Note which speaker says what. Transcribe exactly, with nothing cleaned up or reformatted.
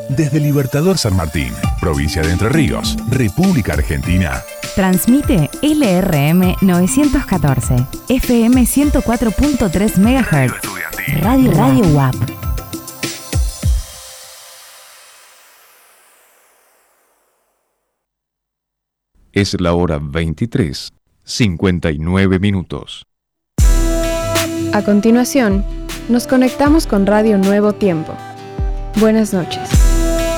Speaker 1: Desde Libertador San Martín, provincia de Entre Ríos, República Argentina.
Speaker 2: Transmite L R M novecientos catorce, F M ciento cuatro punto tres megahertz. Radio Radio U A P.
Speaker 3: Es la hora veintitrés, cincuenta y nueve minutos.
Speaker 4: A continuación, nos conectamos con Radio Nuevo Tiempo. Buenas noches.